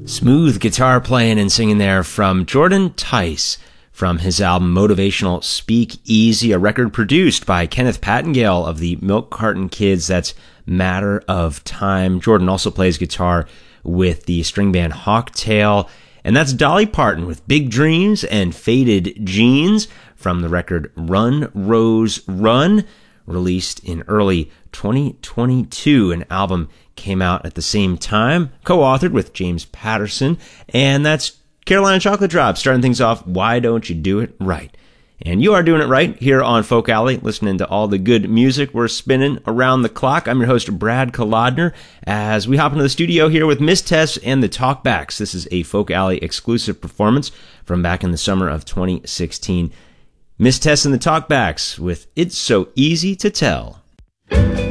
Smooth guitar playing and singing there from Jordan Tice from his album Motivational Speak Easy, a record produced by Kenneth Pattengale of the Milk Carton Kids. That's Matter of Time. Jordan also plays guitar with the string band Hawktail. And that's Dolly Parton with Big Dreams and Faded Jeans from the record Run, Rose, Run, released in early 2022. An album came out at the same time, co-authored with James Patterson, and that's Carolina Chocolate Drop starting things off, Why Don't You Do It Right? And you are doing it right here on Folk Alley, listening to all the good music we're spinning around the clock. I'm your host, Brad Kolodner, as we hop into the studio here with Miss Tess and the Talkbacks. This is a Folk Alley exclusive performance from back in the summer of 2016. Miss Tess and the Talkbacks with It's So Easy to Tell.